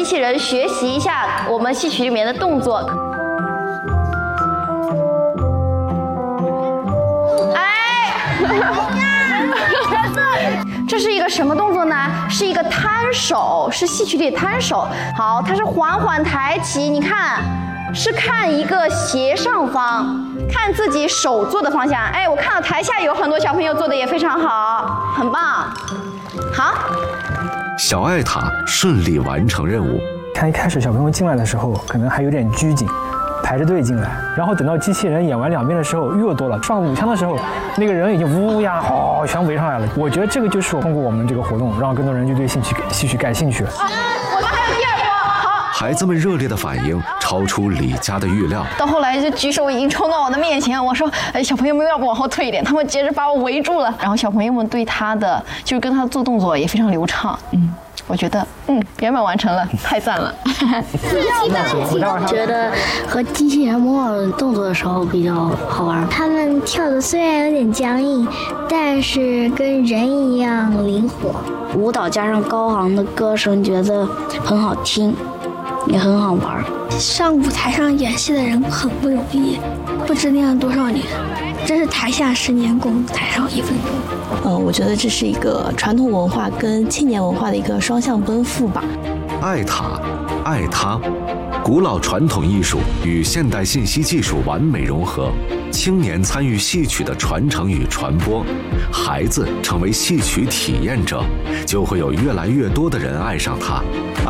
器人学习一下我们戏曲里面的动作。这是一个什么动作呢？是一个摊手，是戏曲里的摊手。好，它是缓缓抬起，你看，是看一个斜上方，看自己手做的方向。哎，我看到台下有很多小朋友做的也非常好，很棒。好， 小爱塔顺利完成任务。 看一开始小朋友进来的时候，可能还有点拘谨。排着队进来，然后等到机器人演完2遍的时候又多了。上5枪的时候，那个人已经呜呀全围上来了。我觉得这个就是通过我们这个活动，让更多人就对戏曲感兴趣了。 我们还有第2波，好。 孩子们热烈的反应超出李佳的预料。 到后来就举手已经冲到我的面前，我说：“小朋友们要不往后退一点？”他们接着把我围住了。然后小朋友们对他的就是跟他做动作也非常流畅。我觉得圆满完成了，太赞了。 觉得和机器人模仿动作的时候比较好玩。他们跳的虽然有点僵硬，但是跟人一样灵活。舞蹈加上高昂的歌声，觉得很好听，也很好玩。 上舞台上演戏的人很不容易，不知练了多少年。真是台下10年功，台上1分钟。 我觉得这是一个传统文化跟青年文化的一个双向奔赴吧。 爱塔，爱他，古老传统艺术与现代信息技术完美融合，青年参与戏曲的传承与传播，孩子成为戏曲体验者，就会有越来越多的人爱上它。